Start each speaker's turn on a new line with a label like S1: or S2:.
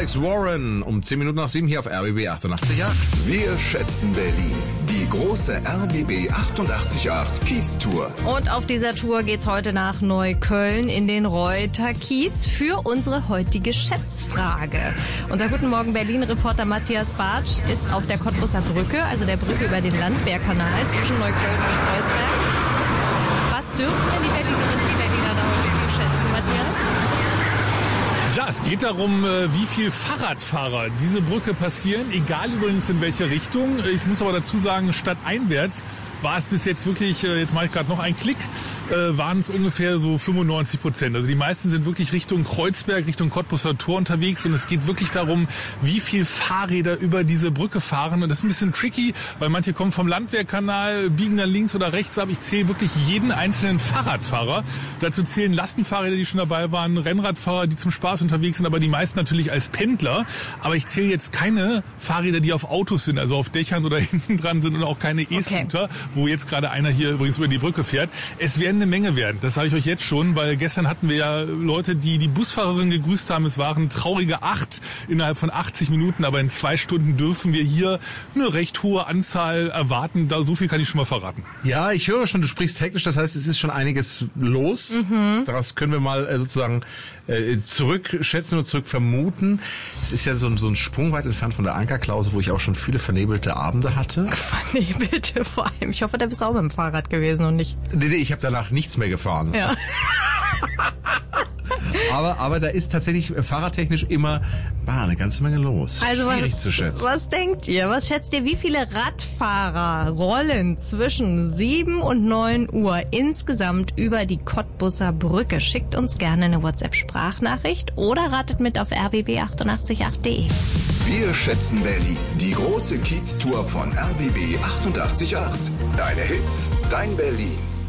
S1: Alex Warren um 10 Minuten nach 7 hier auf RBB 88.8.
S2: Wir schätzen Berlin. Die große RBB 88.8 Kiez-Tour.
S3: Und auf dieser Tour geht's heute nach Neukölln in den Reuter Kiez für unsere heutige Schätzfrage. Unser Guten Morgen Berlin-Reporter Matthias Bartsch ist auf der Cottbuser Brücke, also der Brücke über den Landwehrkanal zwischen Neukölln und Kreuzberg. Was dürfen denn die Berlinerinnen und die Berliner da heute schätzen, Matthias?
S4: Ja, es geht darum, wie viel Fahrradfahrer diese Brücke passieren, egal übrigens in welche Richtung. Ich muss aber dazu sagen, stadteinwärts war es bis jetzt wirklich, jetzt mache ich gerade noch einen Klick, waren es ungefähr so 95%. Also die meisten sind wirklich Richtung Kreuzberg, Richtung Cottbuser Tor unterwegs und es geht wirklich darum, wie viel Fahrräder über diese Brücke fahren. Und das ist ein bisschen tricky, weil manche kommen vom Landwehrkanal, biegen dann links oder rechts ab. Ich zähle wirklich jeden einzelnen Fahrradfahrer. Dazu zählen Lastenfahrräder, die schon dabei waren, Rennradfahrer, die zum Spaß unterwegs sind, aber die meisten natürlich als Pendler. Aber ich zähle jetzt keine Fahrräder, die auf Autos sind, also auf Dächern oder hinten dran sind und auch keine E-Scooter, wo jetzt gerade einer hier übrigens über die Brücke fährt. Es werden eine Menge werden, das sage ich euch jetzt schon, weil gestern hatten wir ja Leute, die die Busfahrerin gegrüßt haben. Es waren traurige 8 innerhalb von 80 Minuten, aber in 2 Stunden dürfen wir hier eine recht hohe Anzahl erwarten. Da, so viel kann ich schon mal verraten.
S1: Ja, ich höre schon, du sprichst hektisch, das heißt, es ist schon einiges los. Daraus können wir mal sozusagen zurückschätzen und zurück vermuten. Es ist ja so ein Sprung weit entfernt von der Ankerklause, wo ich auch schon viele vernebelte Abende hatte.
S3: Vernebelte vor allem. Ich hoffe, da bist du auch mit dem Fahrrad gewesen und nicht...
S1: Nee, ich habe danach nichts mehr gefahren.
S3: Ja.
S1: Aber da ist tatsächlich fahrradtechnisch immer eine ganze Menge los.
S3: Also
S1: schwierig zu schätzen.
S3: Was denkt ihr? Was schätzt ihr, wie viele Radfahrer rollen zwischen 7 und 9 Uhr insgesamt über die Cottbuser Brücke? Schickt uns gerne eine WhatsApp-Sprachnachricht oder ratet mit auf rbb888.de.
S2: Wir schätzen Berlin. Die große Kiez-Tour von RBB 88.8. Deine Hits, dein Berlin.